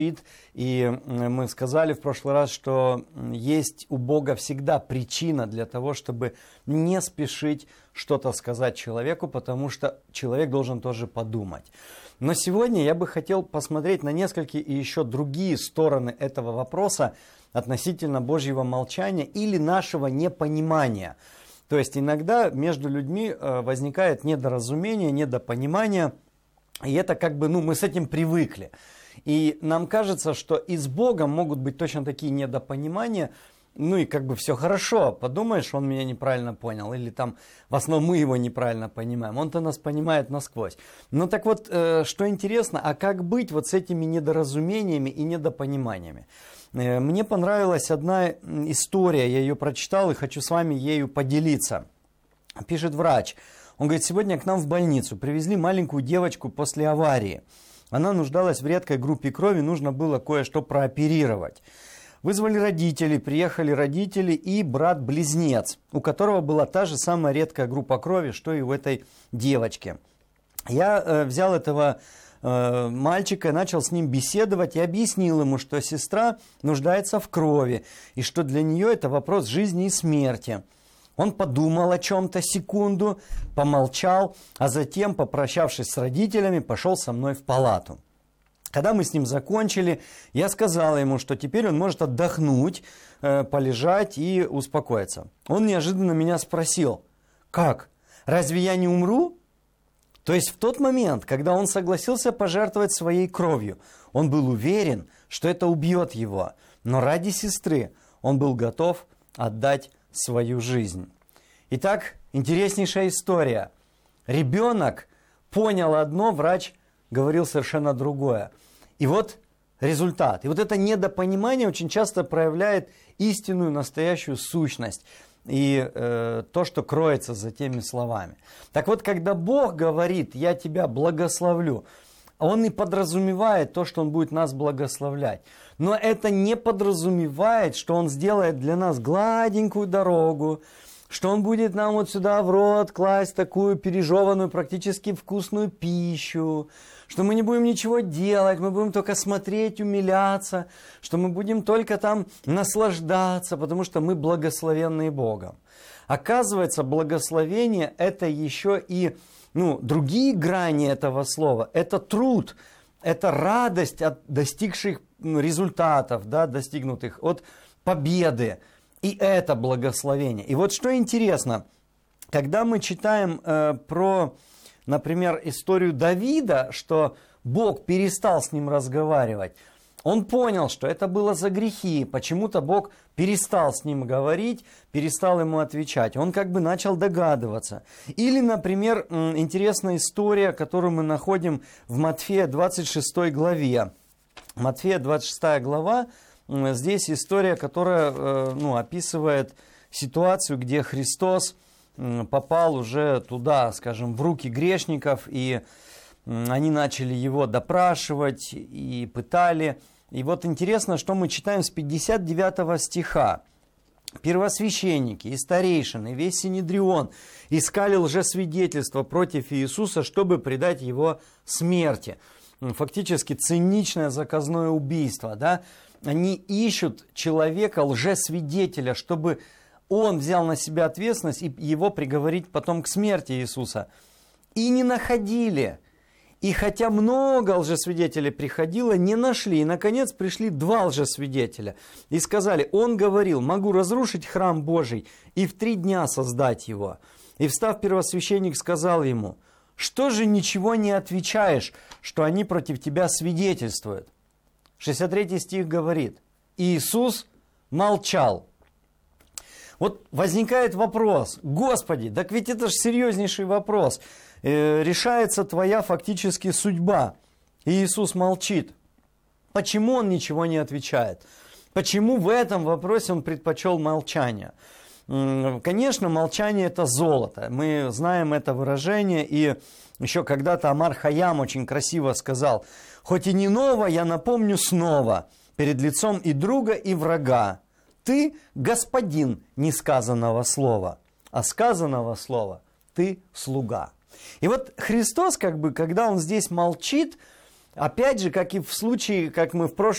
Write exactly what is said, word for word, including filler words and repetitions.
И мы сказали в прошлый раз, что есть у Бога всегда причина для того, чтобы не спешить что-то сказать человеку, потому что человек должен тоже подумать. Но сегодня я бы хотел посмотреть на несколько и еще другие стороны этого вопроса относительно Божьего молчания или нашего непонимания. То есть иногда между людьми возникает недоразумение, недопонимание, и это как бы, ну, мы с этим привыкли. И нам кажется, что и с Богом могут быть точно такие недопонимания, ну и как бы все хорошо, подумаешь, он меня неправильно понял, или там в основном мы его неправильно понимаем, он-то нас понимает насквозь. Ну так вот, э, что интересно, а как быть вот с этими недоразумениями и недопониманиями? Э, мне понравилась одна история, я ее прочитал и хочу с вами ею поделиться. Пишет врач, он говорит, сегодня к нам в больницу привезли маленькую девочку после аварии. Она нуждалась в редкой группе крови, нужно было кое-что прооперировать. Вызвали родителей, приехали родители и брат-близнец, у которого была та же самая редкая группа крови, что и у этой девочки. Я э, взял этого э, мальчика, начал с ним беседовать и объяснил ему, что сестра нуждается в крови, и что для нее это вопрос жизни и смерти. Он подумал о чем-то секунду, помолчал, а затем, попрощавшись с родителями, пошел со мной в палату. Когда мы с ним закончили, я сказал ему, что теперь он может отдохнуть, э, полежать и успокоиться. Он неожиданно меня спросил, как, разве я не умру? То есть в тот момент, когда он согласился пожертвовать своей кровью, он был уверен, что это убьет его, но ради сестры он был готов отдать свою жизнь. Итак, интереснейшая история. Ребенок понял одно, врач говорил совершенно другое. И вот результат. И вот это недопонимание очень часто проявляет истинную, настоящую сущность. И э, то, что кроется за теми словами. Так вот, когда Бог говорит, я тебя благословлю, Он и подразумевает то, что Он будет нас благословлять. Но это не подразумевает, что Он сделает для нас гладенькую дорогу, что Он будет нам вот сюда в рот класть такую пережеванную, практически вкусную пищу, что мы не будем ничего делать, мы будем только смотреть, умиляться, что мы будем только там наслаждаться, потому что мы благословенные Богом. Оказывается, благословение – это еще и ну, другие грани этого слова. Это труд, это радость от достигших результатов, да, достигнутых, от победы. И это благословение. И вот что интересно, когда мы читаем э, про, например, историю Давида, что Бог перестал с ним разговаривать, он понял, что это было за грехи, почему-то Бог перестал с ним говорить, перестал ему отвечать. Он как бы начал догадываться. Или, например, интересная история, которую мы находим в Матфея двадцать шестой главе. Матфея двадцать шестая глава. Здесь история, которая ну, описывает ситуацию, где Христос попал уже туда, скажем, в руки грешников, и они начали его допрашивать и пытали. И вот интересно, что мы читаем с пятьдесят девятого стиха. «Первосвященники и старейшины, весь Синедрион искали лжесвидетельства против Иисуса, чтобы предать его смерти». Фактически циничное заказное убийство, да? Они ищут человека, лжесвидетеля, чтобы он взял на себя ответственность и его приговорить потом к смерти Иисуса. И не находили. И хотя много лжесвидетелей приходило, не нашли. И, наконец, пришли два лжесвидетеля. И сказали, он говорил, могу разрушить храм Божий и в три дня создать его. И, встав, первосвященник сказал ему, что же ничего не отвечаешь, что они против тебя свидетельствуют? шестьдесят третий стих говорит, Иисус молчал. Вот возникает вопрос, Господи, так ведь это же серьезнейший вопрос. Э, решается твоя фактически судьба. И Иисус молчит. Почему Он ничего не отвечает? Почему в этом вопросе Он предпочел молчание? Конечно, молчание – это золото. Мы знаем это выражение. И еще когда-то Омар Хайям очень красиво сказал, «Хоть и не ново, я напомню снова, перед лицом и друга, и врага. Ты господин несказанного слова, а сказанного слова ты слуга». И вот Христос, как бы, когда Он здесь молчит, опять же, как и в случае, как мы в прошлом